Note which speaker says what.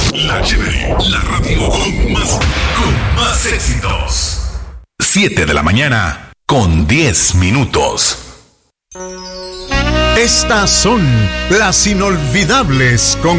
Speaker 1: La Chévere, la radio con más éxitos. 7 de la mañana con 10 minutos.
Speaker 2: Estas son las inolvidables con